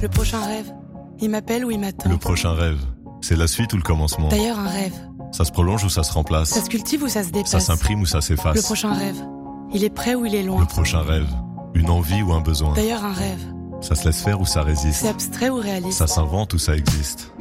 Le prochain rêve, il m'appelle ou il m'attend. Le prochain rêve, c'est la suite ou le commencement. D'ailleurs, un rêve, Ça se prolonge ou ça se remplace. ça se cultive ou ça se dépasse. Ça s'imprime ou ça Le s'efface. prochain rêve, il est près ou il est loin. Le prochain rêve, une envie ou un besoin. D'ailleurs, un rêve, Ça se laisse faire ou ça résiste. c'est abstrait ou réaliste. Ça s'invente ou ça existe.